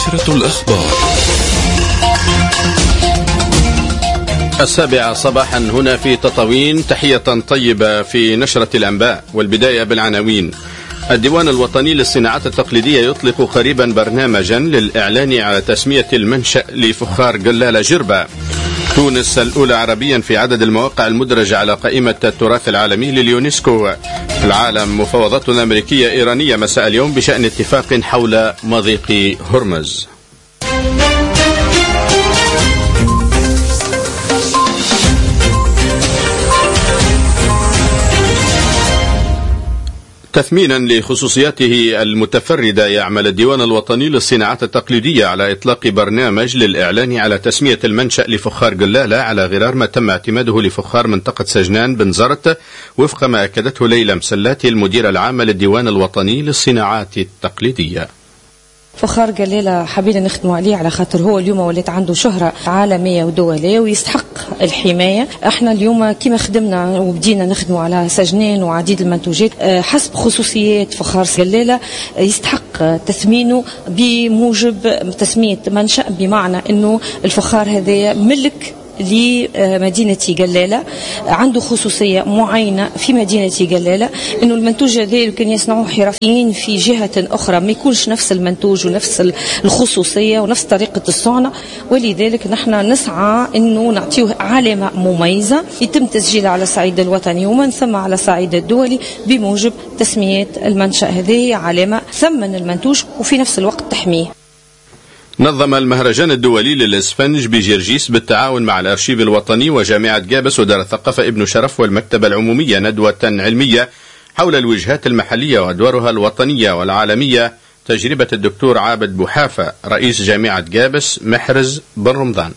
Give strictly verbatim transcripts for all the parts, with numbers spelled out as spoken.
نشرة الأخبار. السابعة صباحا هنا في تطاوين، تحية طيبة في نشرة الأنباء، والبداية بالعناوين. الديوان الوطني للصناعات التقليدية يطلق قريبا برنامجا للإعلان على تسمية المنشأ لفخار قلالة جربة. تونس الأولى عربيا في عدد المواقع المدرجة على قائمة التراث العالمي لليونسكو. في العالم مفاوضات أمريكية إيرانية مساء اليوم بشأن اتفاق حول مضيق هرمز. تثمينا لخصوصياته المتفردة، يعمل الديوان الوطني للصناعات التقليدية على إطلاق برنامج للإعلان على تسمية المنشأ لفخار قلالة على غرار ما تم اعتماده لفخار منطقة سجنان بن زرت، وفق ما أكدته ليلى مسلاتي المديرة العامة للديوان الوطني للصناعات التقليدية. فخار قلالة حبينا نخدموا عليه على خاطر هو اليوم ولات عنده شهرة عالمية ودولية ويستحق الحماية. احنا اليوم كما خدمنا وبدينا نخدموا على سجنان وعديد المنتوجات حسب خصوصيات فخار قلالة يستحق تثمينه بموجب تسمية منشأ، بمعنى انه الفخار هذا ملك لمدينة قلالة، عنده خصوصية معينة في مدينة قلالة، انه المنتوج هذا يمكن يصنعوه حرفيين في جهة اخرى ما يكونش نفس المنتوج ونفس الخصوصية ونفس طريقة الصنع، ولذلك نحن نسعى انه نعطيه علامة مميزة يتم تسجيلها على الصعيد الوطني ومن ثم على الصعيد الدولي بموجب تسمية المنشأ. هذه علامة ثمن المنتوج وفي نفس الوقت تحميه. نظم المهرجان الدولي للإسفنج بجرجيس بالتعاون مع الأرشيف الوطني وجامعة جابس ودار الثقافة ابن شرف والمكتبة العمومية ندوة علمية حول الوجهات المحلية وأدوارها الوطنية والعالمية، تجربة الدكتور عابد بوحافة رئيس جامعة جابس محرز بن رمضان.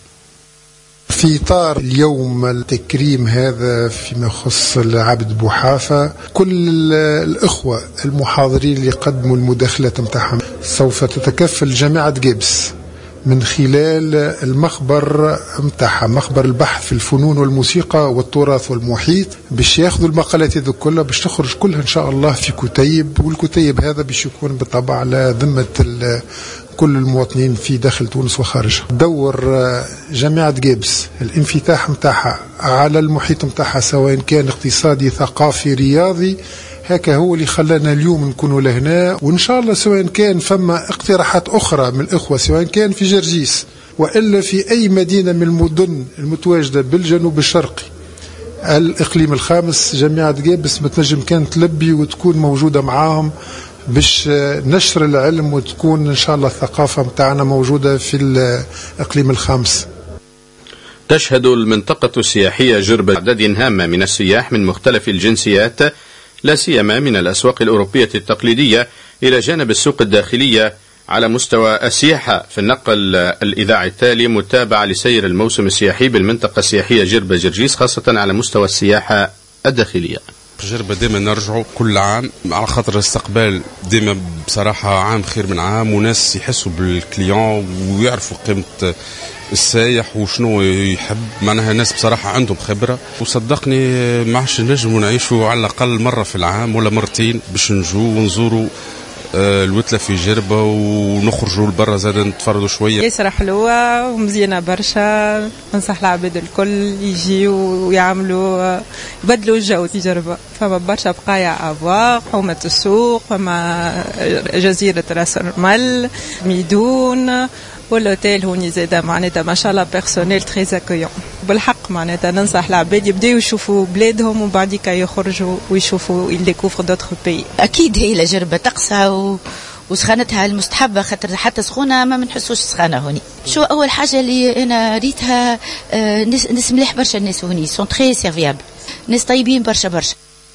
في إطار اليوم التكريم هذا فيما يخص عابد بوحافة، كل الإخوة المحاضرين اللي قدموا المداخلات متاعهم سوف تتكفل جامعة جابس من خلال المخبر متاعها، مخبر البحث في الفنون والموسيقى والتراث والمحيط، باش ياخذوا المقالات هذو كلها باش تخرج كلها إن شاء الله في كتيب، والكتيب هذا باش يكون بالطبع على ذمة كل المواطنين في داخل تونس وخارجها. دور جامعة جابس الانفتاح متاعها على المحيط متاعها سواء كان اقتصادي ثقافي رياضي، هكا هو اللي خلانا اليوم نكونوا لهنا، وإن شاء الله سواء كان فما اقتراحات أخرى من الإخوة سواء كان في جرجيس وإلا في أي مدينة من المدن المتواجدة بالجنوب الشرقي الإقليم الخامس، جامعة جابس بتنجم كانت تلبي وتكون موجودة معاهم باش نشر العلم وتكون إن شاء الله الثقافة متاعنا موجودة في الإقليم الخامس. تشهد المنطقة السياحية جربة أعداد هامة من السياح من مختلف الجنسيات، لا سيما من الأسواق الأوروبية التقليدية إلى جانب السوق الداخلية. على مستوى السياحة في النقل الإذاعي التالي متابعة لسير الموسم السياحي بالمنطقة السياحية جربة جرجيس، خاصة على مستوى السياحة الداخلية. جربة ديما نرجعوا كل عام على خاطر الاستقبال ديما بصراحة عام خير من عام، وناس يحسوا بالكليون ويعرفوا قيمة السايح وشنو يحب، معناها ناس بصراحة عندهم خبرة، وصدقني ما عادش نجموا نعيشوا على الأقل مرة في العام ولا مرتين باش نجوا ونزوروا الوتلة في جربة ونخرجوا لبرا زاد نتفرجوا شوية. ياسر حلوة ومزيانة برشا، ننصح العباد الكل يجيوا ويعملوا يبدلوا الجو في جربة. فما برشا بقايا أفواق، حومة السوق، فما جزيرة راس المل، ميدون، والأوتيل هوني زادا معناتها ما شاء الله بيرسونيل تري اكويون. بالحق معناتها ننصح العباد يبداو يشوفوا بلادهم وبعديك يخرجوا ويشوفوا يديكوفروا دوتر بي. أكيد هي لجربة تقسى و... وسخانتها المستحبة، خاطر حتى سخونة ما منحسوش سخانة هوني. شو أول حاجة اللي أنا ريتها آه ناس, ناس مليح برشا، الناس هوني سون تري سيرفيابل، ناس طيبين برشا برشا.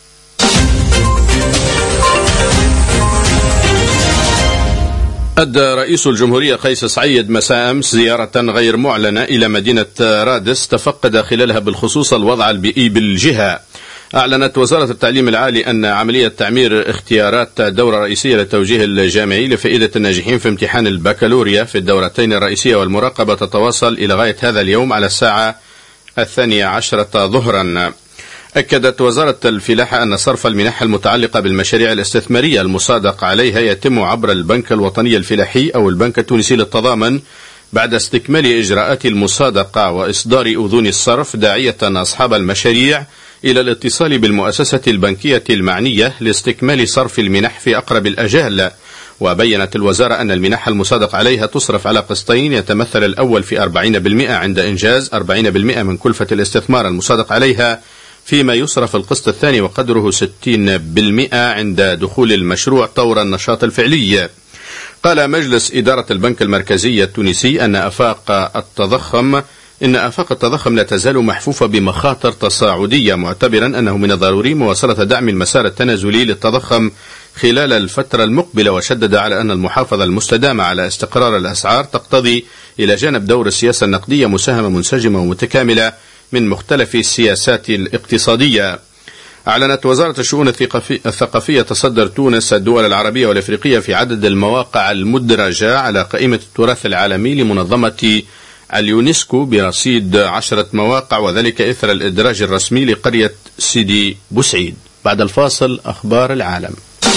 أدى رئيس الجمهورية قيس سعيد مساء أمس زيارة غير معلنة إلى مدينة رادس تفقد خلالها بالخصوص الوضع البيئي بالجهة. أعلنت وزارة التعليم العالي أن عملية تعمير اختيارات دورة رئيسية للتوجيه الجامعي لفائدة الناجحين في امتحان البكالوريا في الدورتين الرئيسية والمراقبة تتواصل إلى غاية هذا اليوم على الساعة الثانية عشرة ظهرا. أكدت وزارة الفلاحة أن صرف المنح المتعلقة بالمشاريع الاستثمارية المصادق عليها يتم عبر البنك الوطني الفلاحي أو البنك التونسي للتضامن بعد استكمال إجراءات المصادقة وإصدار أذون الصرف، داعية أصحاب المشاريع إلى الاتصال بالمؤسسة البنكية المعنية لاستكمال صرف المنح في أقرب الأجال. وبينت الوزارة أن المنح المصادق عليها تصرف على قسطين، يتمثل الأول في أربعين بالمئة عند إنجاز أربعين بالمئة من كلفة الاستثمار المصادق عليها، فيما يصرف القسط الثاني وقدره ستين بالمئة عند دخول المشروع طور النشاط الفعلي. قال مجلس إدارة البنك المركزي التونسي أن آفاق التضخم إن آفاق التضخم لا تزال محفوفة بمخاطر تصاعدية، معتبرا أنه من الضروري مواصلة دعم المسار التنازلي للتضخم خلال الفترة المقبلة، وشدد على أن المحافظة المستدامة على استقرار الأسعار تقتضي إلى جانب دور السياسة النقدية مساهمة منسجمة ومتكاملة من مختلف السياسات الاقتصادية. أعلنت وزارة الشؤون الثقافية تصدر تونس الدول العربية والأفريقية في عدد المواقع المدرجة على قائمة التراث العالمي لمنظمة اليونسكو برصيد عشرة مواقع، وذلك إثر الإدراج الرسمي لقرية سيدي بوسعيد. بعد الفاصل أخبار العالم.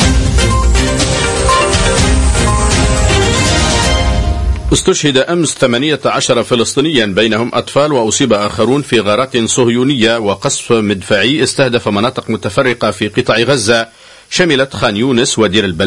استشهد أمس ثمانية عشر فلسطينيا بينهم أطفال وأصيب آخرون في غارات صهيونية وقصف مدفعي استهدف مناطق متفرقة في قطاع غزة شملت خان يونس ودير البلد